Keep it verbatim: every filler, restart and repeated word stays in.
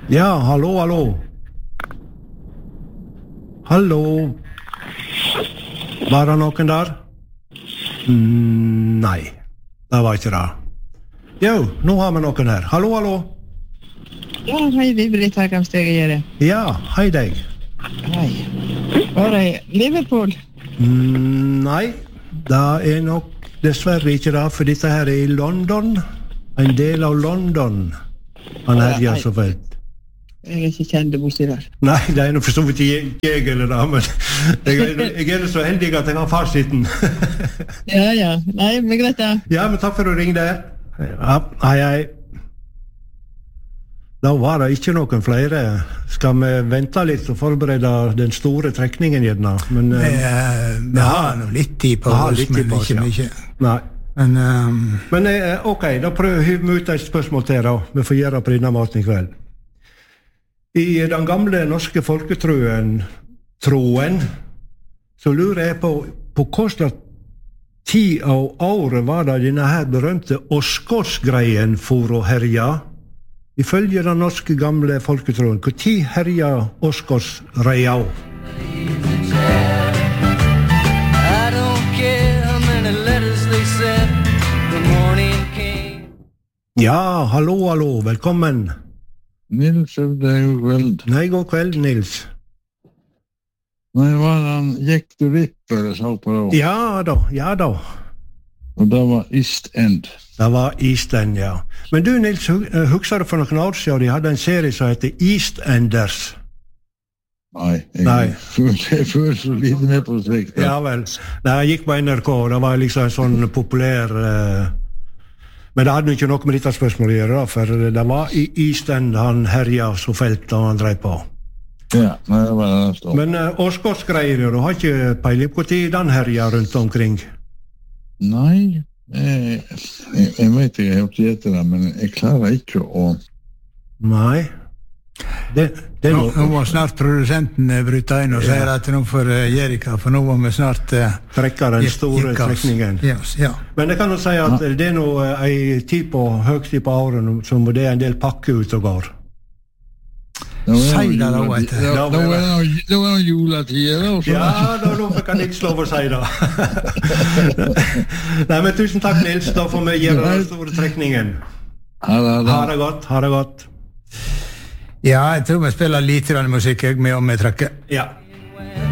Ja, hallo, hallo. Hallo. Var det noen der? Mm, nei, det var ikke det. Jo, nå har vi noen her. Hallo, hallo. Ja, hei, Liv-Britt her, kan jeg gjøre. Ja, hei deg. Hei. Var det Liverpool? Mm, nei, det er nok dessverre ikke det, for dette her er i London. En del av London. Han her gjør så felt. Jeg er ikke kjent borti der. Nei, det er noe for så vidt ikke jeg eller da, men jeg er, jeg er så heldig at jeg har farsitten. Ja, ja. Nei, men greit da. Ja, men takk for å ringe deg. Ja, hei, hei. Da var det ikke noen flere. Skal vi vente litt og forberede den store trekningen gjerne? Men, vi uh, vi ja, har noe litt tid på oss, men ikke ja. Mye. Nei. Men, um... men uh, ok, da prøver vi å ut et spørsmål til da. Vi får gjøre på denne måten i kveld. I den gamle norske folketroen, troen, så lurer jeg på, på hvordan tid av året var det denne her berømte Åsgårdsgreien for å herja. Ifølge den norske gamle folketroen, hvor tid herja Åsgårdsreia? Ja, hallo, hallo, velkommen. Nils, det er god kveld. Nei, god kveld, Nils. Nei, var han Jack the Ripper jeg sa på det? Ja da, ja da. Og det var East End. Det var East End, ja. Men du, Nils, husker du for noen år siden de hadde en serie som heter East Enders? Nei, jeg, Nei. jeg føler så lite med på slikt. Ja vel. Nei, jeg gikk på N R K, det var liksom en sånn populær... Uh, Men det hadde ikke noe med dette spørsmålet å gjøre, for det var i East End han herja så felt da han drev på. Ja, nei, det var det nesten. Men uh, Åsgårdsgreier, du har ikke peiling på tid den herja rundt omkring? Nei, jeg, jeg, jeg vet ikke, jeg har ikke gjett det, men jeg klarer ikke å... Nei. Det, det nå, nå var snart produsenten bryta inn og sier ja. At nå for uh, Jerika, for nå var vi snart uh, trekker den store trekningen. Yes, ja. Men jeg kan jo si at ja. Det er nå uh, en tid på høgtid på året som det er en del pakke ut og går. Si det da, vet du. Da var det noen juletider også. Ja, da, da kan jeg ikke lov å si det. Nei, men tusen takk, Nils. Da får vi gjøre den store trekningen. Ha det, ha det godt, ha det godt. Ja, jeg tror vi spiller litt musikk med om vi trekker. Ja.